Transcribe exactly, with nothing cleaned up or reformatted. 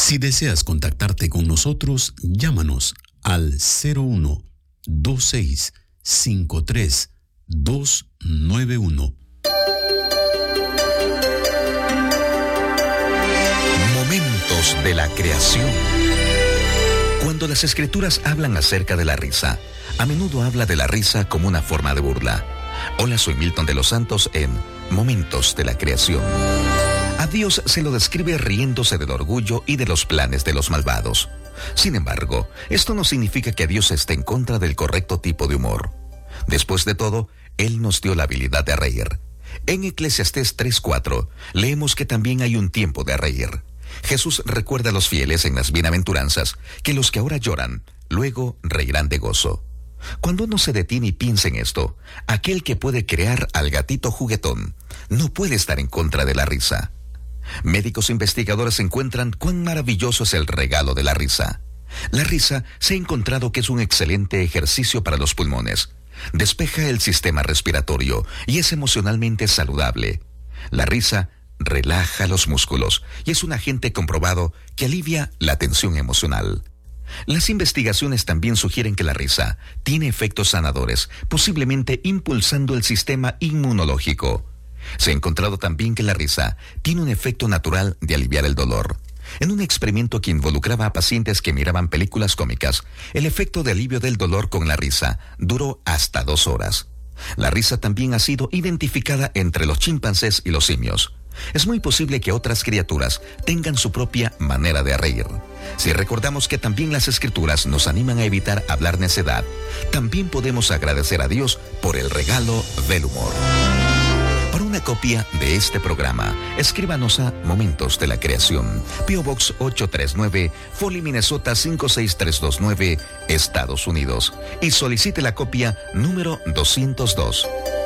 Si deseas contactarte con nosotros, llámanos al cero uno, dos seis cinco tres, dos nueve uno. Momentos de la creación. Cuando las escrituras hablan acerca de la risa, a menudo habla de la risa como una forma de burla. Hola, soy Milton de los Santos en Momentos de la creación. A Dios se lo describe riéndose del orgullo y de los planes de los malvados. Sin embargo, esto no significa que Dios esté en contra del correcto tipo de humor. Después de todo, Él nos dio la habilidad de reír. En Eclesiastés tres cuatro, leemos que también hay un tiempo de reír. Jesús recuerda a los fieles en las bienaventuranzas que los que ahora lloran, luego reirán de gozo. Cuando uno se detiene y piensa en esto, aquel que puede crear al gatito juguetón no puede estar en contra de la risa. Médicos investigadores encuentran cuán maravilloso es el regalo de la risa. La risa se ha encontrado que es un excelente ejercicio para los pulmones. Despeja el sistema respiratorio y es emocionalmente saludable. La risa relaja los músculos y es un agente comprobado que alivia la tensión emocional. Las investigaciones también sugieren que la risa tiene efectos sanadores, posiblemente impulsando el sistema inmunológico. Se ha encontrado también que la risa tiene un efecto natural de aliviar el dolor. En un experimento que involucraba a pacientes que miraban películas cómicas, el efecto de alivio del dolor con la risa duró hasta dos horas. La risa también ha sido identificada entre los chimpancés y los simios. Es muy posible que otras criaturas tengan su propia manera de reír. Si recordamos que también las escrituras nos animan a evitar hablar necedad, también podemos agradecer a Dios por el regalo del humor. Para una copia de este programa, escríbanos a Momentos de la Creación, P O Box ocho tres nueve, Foley, Minnesota cinco seis tres dos nueve, Estados Unidos, y solicite la copia número doscientos dos.